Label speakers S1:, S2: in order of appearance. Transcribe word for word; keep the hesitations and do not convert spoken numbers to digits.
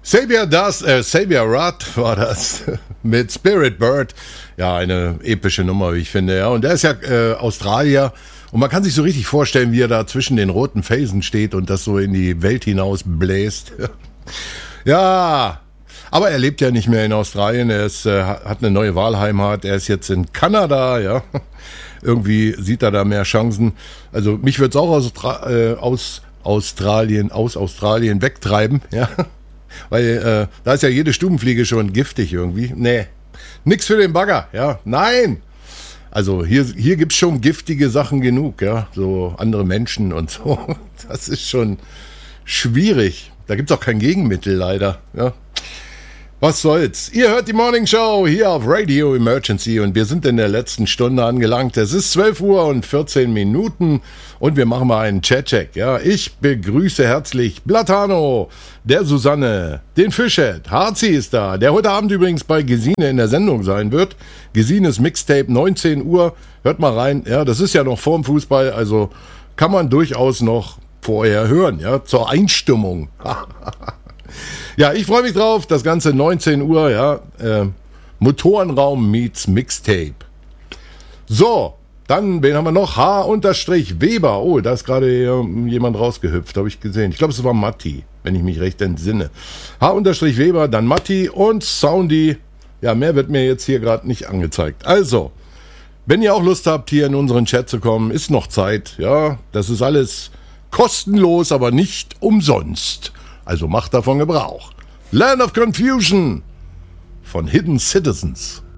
S1: Xavier das, äh, Xavier Rudd war das mit Spirit Bird. Ja, eine epische Nummer, wie ich finde. Ja, und der ist ja äh, Australier und man kann sich so richtig vorstellen, wie er da zwischen den roten Felsen steht und das so in die Welt hinaus bläst. Ja, aber er lebt ja nicht mehr in Australien. Er ist, äh, hat eine neue Wahlheimat. Er ist jetzt in Kanada. Ja, irgendwie sieht er da mehr Chancen. Also mich würde es auch aus, äh, aus Australien, aus Australien wegtreiben. Ja. Weil äh, da ist ja jede Stubenfliege schon giftig irgendwie. Nee, nix für den Bagger, ja, nein. Also hier, hier gibt's schon giftige Sachen genug, ja, so andere Menschen und so. Das ist schon schwierig. Da gibt's auch kein Gegenmittel leider, ja. Was soll's? Ihr hört die Morning Show hier auf Radio Emergency und wir sind in der letzten Stunde angelangt. Es ist zwölf Uhr und vierzehn Minuten und wir machen mal einen Chat-Check. Ja, ich begrüße herzlich Blatano, der Susanne, den Fischhead, Harzi ist da, der heute Abend übrigens bei Gesine in der Sendung sein wird. Gesines Mixtape, neunzehn Uhr, hört mal rein. Ja, das ist ja noch vorm Fußball, also kann man durchaus noch vorher hören, ja, zur Einstimmung. Ja, ich freue mich drauf. Das Ganze neunzehn Uhr, ja. Äh, Motorenraum meets Mixtape. So, dann, wen haben wir noch? H-Weber. Oh, da ist gerade jemand rausgehüpft, habe ich gesehen. Ich glaube, es war Matti, wenn ich mich recht entsinne. H-Weber, dann Matti und Soundy. Ja, mehr wird mir jetzt hier gerade nicht angezeigt. Also, wenn ihr auch Lust habt, hier in unseren Chat zu kommen, ist noch Zeit. Ja, das ist alles kostenlos, aber nicht umsonst. Also macht davon Gebrauch. Land of Confusion von Hidden Citizens.